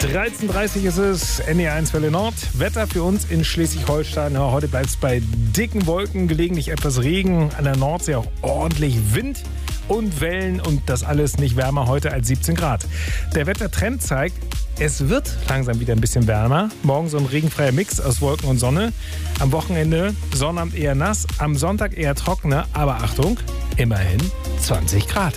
13:30 ist es, NDR1 Welle Nord. Wetter für uns in Schleswig-Holstein. Ja, heute bleibt es bei dicken Wolken, gelegentlich etwas Regen, an der Nordsee auch ordentlich Wind und Wellen und das alles nicht wärmer heute als 17 Grad. Der Wettertrend zeigt, es wird langsam wieder ein bisschen wärmer. Morgen so ein regenfreier Mix aus Wolken und Sonne. Am Wochenende Sonnabend eher nass, am Sonntag eher trockener, aber Achtung, immerhin 20 Grad.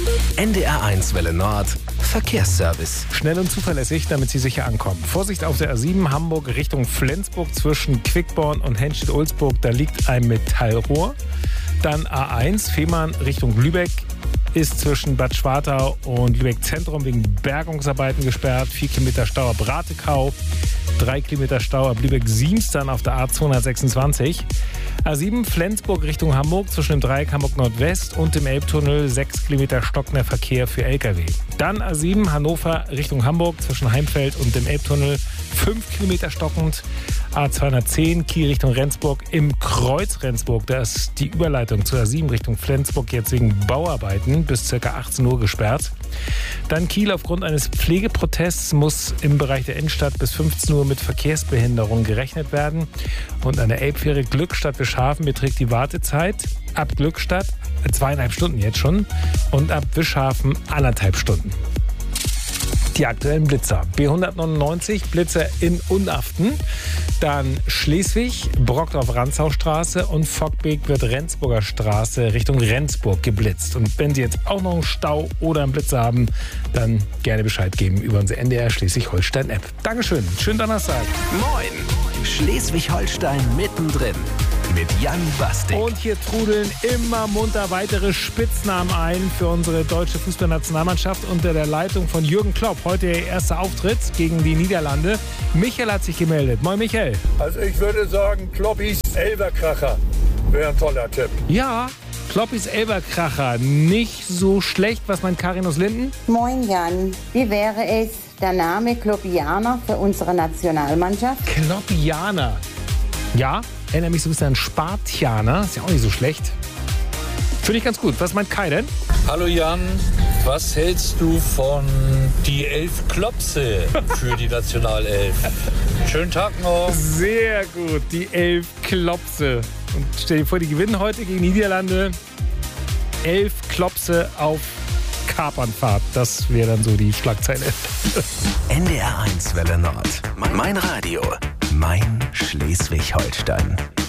NDR1 Welle Nord. Verkehrsservice. Schnell und zuverlässig, damit Sie sicher ankommen. Vorsicht auf der A7 Hamburg Richtung Flensburg zwischen Quickborn und Henstedt-Ulzburg. Da liegt ein Metallrohr. Dann A1 Fehmarn Richtung Lübeck ist zwischen Bad Schwartau und Lübeck Zentrum wegen Bergungsarbeiten gesperrt. 4 Kilometer Stau ab Ratekau, 3 Kilometer Stau ab Lübeck-Siemst, dann auf der A226. A7 Flensburg Richtung Hamburg zwischen dem Dreieck Hamburg Nordwest und dem Elbtunnel 6 Kilometer stockender Verkehr für Lkw. Dann A7 Hannover Richtung Hamburg zwischen Heimfeld und dem Elbtunnel 5 Kilometer stockend. A210 Kiel Richtung Rendsburg im Kreuz Rendsburg. Da ist die Überleitung zur A7 Richtung Flensburg jetzt wegen Bauarbeiten bis ca. 18 Uhr gesperrt. Dann Kiel aufgrund eines Pflegeprotests muss im Bereich der Innenstadt bis 15 Uhr mit Verkehrsbehinderung gerechnet werden. Und an der Elbfähre Glückstadt-Wischhafen beträgt die Wartezeit ab Glückstadt 2,5 Stunden jetzt schon und ab Wischhafen 1,5 Stunden. Die aktuellen Blitzer. B199 Blitzer in Unaften, dann Schleswig, Brockdorf-Ranzau-Straße und Fockbeek wird Rendsburger Straße Richtung Rendsburg geblitzt. Und wenn Sie jetzt auch noch einen Stau oder einen Blitzer haben, dann gerne Bescheid geben über unsere NDR Schleswig-Holstein-App. Dankeschön, schönen Donnerstag. Moin, Schleswig-Holstein mittendrin mit Jan Bastik. Und hier trudeln immer munter weitere Spitznamen ein für unsere deutsche Fußballnationalmannschaft unter der Leitung von Jürgen Klopp. Heute ihr erster Auftritt gegen die Niederlande. Michael hat sich gemeldet. Moin Michael. Also ich würde sagen, Kloppis Elberkracher wäre ein toller Tipp. Ja, Kloppis Elberkracher. Nicht so schlecht. Was meint Karin aus Linden? Moin Jan. Wie wäre es der Name Kloppianer für unsere Nationalmannschaft? Kloppianer. Ja, erinnere mich so ein bisschen an Spartianer. Ist ja auch nicht so schlecht. Finde ich ganz gut. Was meint Kai denn? Hallo Jan, was hältst du von die 11 Klopse für die Nationalelf? Schönen Tag noch. Sehr gut, die 11 Klopse. Und stell dir vor, die gewinnen heute gegen die Niederlande. 11 Klopse auf Kapernfahrt. Das wäre dann so die Schlagzeile. NDR1 Welle Nord. Mein Radio. Mein Schleswig-Holstein.